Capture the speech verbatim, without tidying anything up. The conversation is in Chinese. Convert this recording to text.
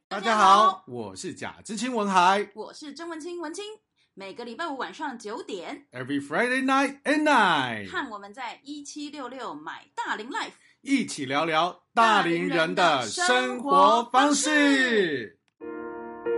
大家好，我是贾知青文海， 我是曾文清文清。每个礼拜五晚上九点 ，Every Friday night and night， 和我们在一七六六买大龄 Life 一起聊聊大龄人的生活方式。